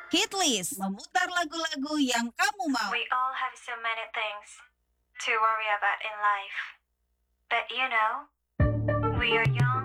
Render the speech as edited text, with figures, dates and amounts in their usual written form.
Hitlist memutar lagu-lagu yang kamu mau. We all have so many things to worry about in life. But we are young